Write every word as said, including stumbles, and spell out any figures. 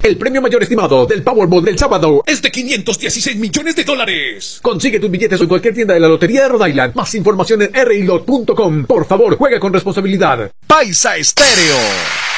El premio mayor estimado del Powerball del sábado es de quinientos dieciséis millones de dólares. Consigue tus billetes en cualquier tienda de la Lotería de Rhode Island. Más información en r i lot punto com. Por favor, juega con responsabilidad. Paisa Estéreo.